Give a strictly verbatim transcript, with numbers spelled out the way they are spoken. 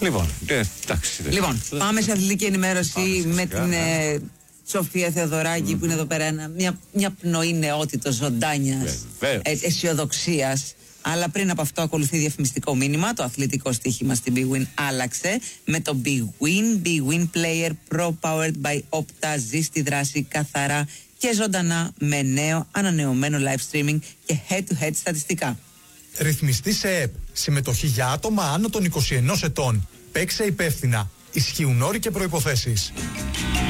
Λοιπόν, ε, εντάξει. Λοιπόν, πάμε σε αθλητική ενημέρωση Πάμε, με σιγά, την ναι. ε, Σοφία Θεοδωράκη mm. που είναι εδώ πέρα. Ένα, μια, μια πνοή νεότητος, ζωντάνιας, ε, αισιοδοξίας. Αλλά πριν από αυτό ακολουθεί διαφημιστικό μήνυμα. Το αθλητικό στοίχημα στην Big Win άλλαξε με το Big Win. Big Win Player Pro Powered by Opta. Ζει στη δράση καθαρά και ζωντανά με νέο ανανεωμένο live streaming και head-to-head στατιστικά. Ρυθμιστή σε ΕΠ. Συμμετοχή για άτομα άνω των είκοσι ενός ετών. Παίξε υπεύθυνα. Ισχύουν όροι και προϋποθέσεις.